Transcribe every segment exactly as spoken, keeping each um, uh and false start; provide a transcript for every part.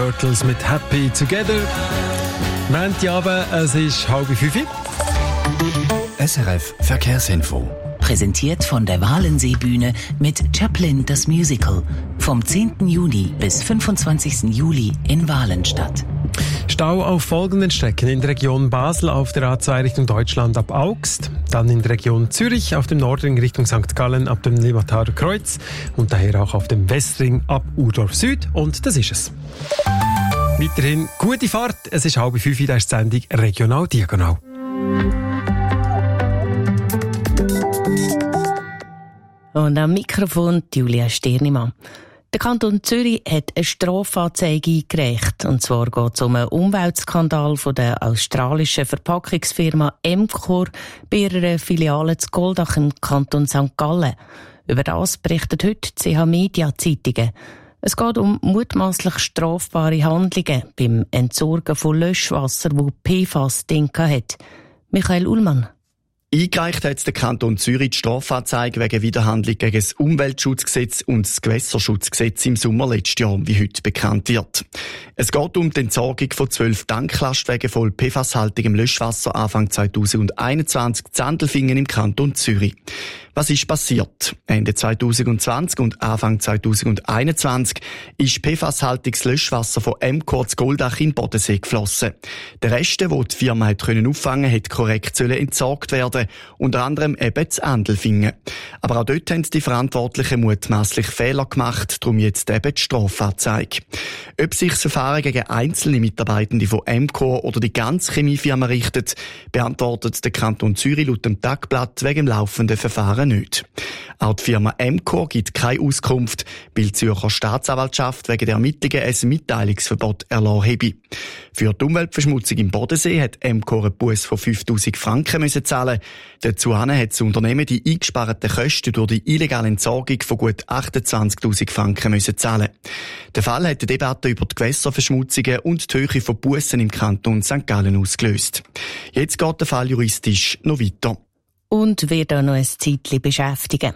Turtles mit Happy Together. Montagabend, es ist halb fünf. S R F Verkehrsinfo. Präsentiert von der Walenseebühne mit Chaplin das Musical. Vom zehnten Juni bis fünfundzwanzigsten Juli in Walenstadt. Stau auf folgenden Strecken: in der Region Basel auf der A zwei Richtung Deutschland ab Augst, dann in der Region Zürich auf dem Nordring Richtung Sankt Gallen ab dem Limatarer Kreuz und daher auch auf dem Westring ab Urdorf Süd, und das ist es. Weiterhin gute Fahrt, es ist halb fünf, da ist die Sendung Regional Diagonal. Und am Mikrofon Julia Stirnimann. Der Kanton Zürich hat eine Strafanzeige eingereicht. Und zwar geht es um einen Umweltskandal von der australischen Verpackungsfirma Emcor bei ihrer Filiale zu Goldach im Kanton Sankt Gallen. Über das berichtet heute die C H Media Zeitungen. Es geht um mutmaßlich strafbare Handlungen beim Entsorgen von Löschwasser, wo P F A S drin hat. Michael Ullmann. Eingereicht hat der Kanton Zürich die Strafanzeige wegen Widerhandlung gegen das Umweltschutzgesetz und das Gewässerschutzgesetz im Sommer letzten Jahr, wie heute bekannt wird. Es geht um die Entsorgung von zwölf Tanklastwagen voll P F A S-haltigem Löschwasser Anfang zweitausendeinundzwanzig in Andelfingen im Kanton Zürich. Was ist passiert? Ende zweitausendzwanzig und Anfang zweitausendeinundzwanzig ist P F A S-haltiges Löschwasser von Emcor zu Goldach in den Bodensee geflossen. Der Rest, den die Firma hat können auffangen, hat korrekt entsorgt werden, unter anderem eben zu Andelfingen. Aber auch dort haben die Verantwortlichen mutmaßlich Fehler gemacht, darum jetzt eben die Strafanzeige. Ob sich das Verfahren gegen einzelne Mitarbeitende von Emcor oder die ganze Chemiefirma richtet, beantwortet der Kanton Zürich laut dem Tagblatt wegen dem laufenden Verfahren nicht. Auch die Firma Emcor gibt keine Auskunft, weil die Zürcher Staatsanwaltschaft wegen der Ermittlungen ein Mitteilungsverbot erlassen habe. Für die Umweltverschmutzung im Bodensee hat Emcor einen Buss von fünftausend Franken müssen zahlen. Dazu hat das Unternehmen die eingesparten Kosten durch die illegale Entsorgung von gut achtundzwanzigtausend Franken müssen zahlen. Der Fall hat eine Debatte über die Gewässerverschmutzungen und die Höhe von Bussen im Kanton Sankt Gallen ausgelöst. Jetzt geht der Fall juristisch noch weiter. Und wird auch noch ein Zeitchen beschäftigen.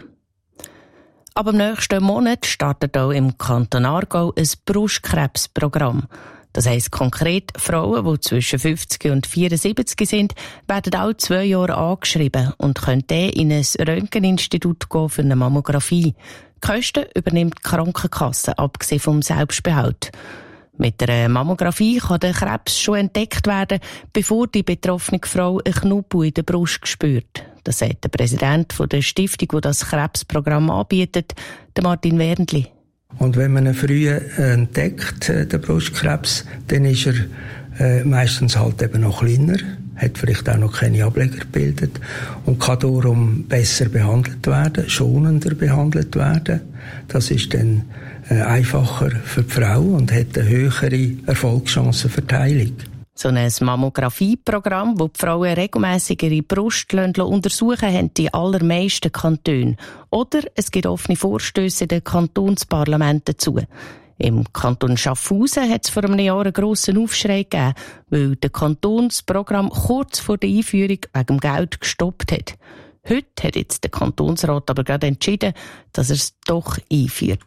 Aber im nächsten Monat startet auch im Kanton Aargau ein Brustkrebsprogramm. Das heisst konkret, Frauen, die zwischen fünfzig und vierundsiebzig sind, werden auch zwei Jahre angeschrieben und können dann in ein Röntgeninstitut gehen für eine Mammographie. Die Kosten übernimmt die Krankenkasse, abgesehen vom Selbstbehalt. Mit der Mammographie kann der Krebs schon entdeckt werden, bevor die betroffene Frau einen Knubbel in der Brust spürt. Das sagt der Präsident der Stiftung, die das Krebsprogramm anbietet, der Martin Wernli. Und wenn man ihn früh entdeckt, den Brustkrebs, dann ist er äh, meistens halt eben noch kleiner, hat vielleicht auch noch keine Ableger gebildet und kann darum besser behandelt werden, schonender behandelt werden. Das ist dann äh, einfacher für die Frau und hat eine höhere Erfolgschancenverteilung. So ein Mammografieprogramm, wo die Frauen regelmässig ihre Brust untersuchen, haben die allermeisten Kantone. Oder es gibt offene Vorstösse in den Kantonsparlamenten dazu. Im Kanton Schaffhausen hat es vor einem Jahr einen grossen Aufschrei gegeben, weil der Kanton das Programm kurz vor der Einführung wegen dem Geld gestoppt hat. Heute hat jetzt der Kantonsrat aber gerade entschieden, dass er es doch einführt.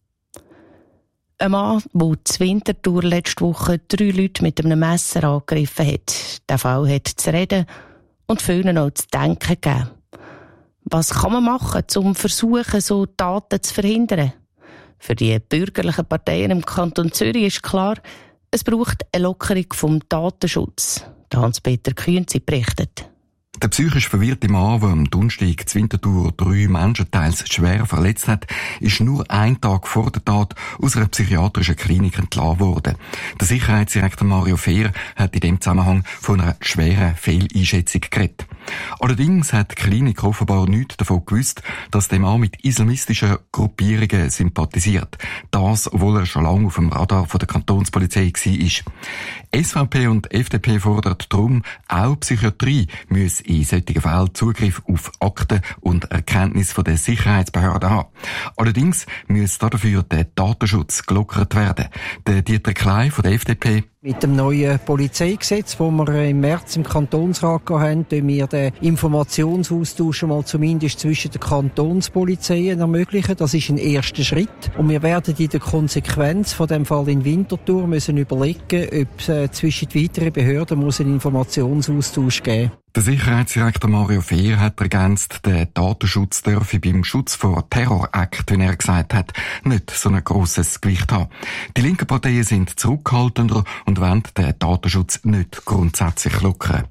Ein Mann, der zu Winterthur letzte Woche drei Leute mit einem Messer angegriffen hat. Der Fall hat zu reden und vielen auch zu denken gegeben. Was kann man machen, um versuchen, so Taten zu verhindern? Für die bürgerlichen Parteien im Kanton Zürich ist klar, es braucht eine Lockerung vom Datenschutz. Hans-Peter Kühnzi berichtet. Der psychisch verwirrte Mann, der am Donnerstag zu Winterthur drei Menschen teils schwer verletzt hat, ist nur einen Tag vor der Tat aus einer psychiatrischen Klinik entlassen worden. Der Sicherheitsdirektor Mario Fehr hat in dem Zusammenhang von einer schweren Fehleinschätzung geredet. Allerdings hat die Klinik offenbar nichts davon gewusst, dass der Mann mit islamistischen Gruppierungen sympathisiert. Das, obwohl er schon lange auf dem Radar von der Kantonspolizei war. S V P und F D P fordern darum, auch Psychiatrie müsse müsse in solchen Fällen Zugriff auf Akten und Erkenntnisse der Sicherheitsbehörden haben. Allerdings müsse dafür der Datenschutz gelockert werden. Der Dieter Klein von der F D P: Mit dem neuen Polizeigesetz, das wir im März im Kantonsrat haben, ermöglichen wir den Informationsaustausch mal zumindest zwischen den Kantonspolizeien ermöglichen. Das ist ein erster Schritt. Und wir werden in der Konsequenz von dem Fall in Winterthur müssen überlegen, ob es äh, zwischen den weiteren Behörden muss einen Informationsaustausch geben. Der Sicherheitsdirektor Mario Fehr hat ergänzt, der Datenschutz dürfe beim Schutz vor Terrorakten, wie er gesagt hat, nicht so ein grosses Gewicht haben. Die linken Parteien sind zurückhaltender und wollen den Datenschutz nicht grundsätzlich lockern.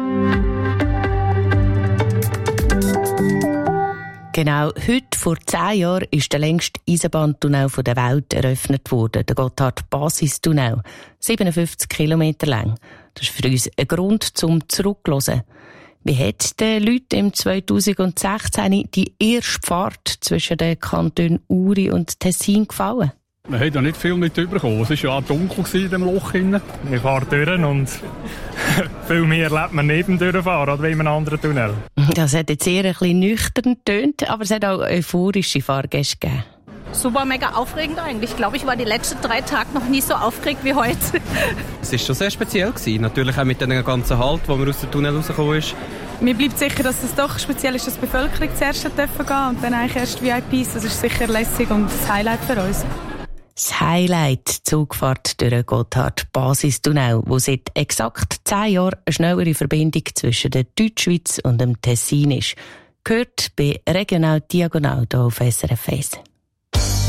Genau, heute vor zehn Jahren ist der längste Eisenbahntunnel der Welt eröffnet worden, der Gotthard-Basistunnel. siebenundfünfzig Kilometer lang. Das ist für uns ein Grund zum Zurückhören. Wie hat den Leuten im zweitausendsechzehn die erste Fahrt zwischen den Kantonen Uri und Tessin gefallen? Wir haben ja nicht viel mit bekommen. Es war ja auch dunkel in dem Loch. Wir fahren durch und viel mehr erlebt man neben dem Durchfahren oder in einem anderen Tunnel. Das hat jetzt eher ein bisschen nüchtern getönt, aber es hat auch euphorische Fahrgäste gegeben. Super, mega aufregend eigentlich. Ich glaube, ich war die letzten drei Tage noch nie so aufgeregt wie heute. Es war schon sehr speziell gewesen. Natürlich auch mit dem ganzen Halt, wo man aus dem Tunnel rausgekommen ist. Mir bleibt sicher, dass es doch speziell ist, dass die Bevölkerung zuerst gehen dürfen und dann eigentlich erst V I Ps. Das ist sicher lässig und das Highlight für uns. Das Highlight, die Zugfahrt durch den Gotthard-Basistunnel, wo seit exakt zehn Jahren eine schnellere Verbindung zwischen der Deutschschweiz und dem Tessin ist. Gehört bei Regional Diagonal hier auf S R F eins.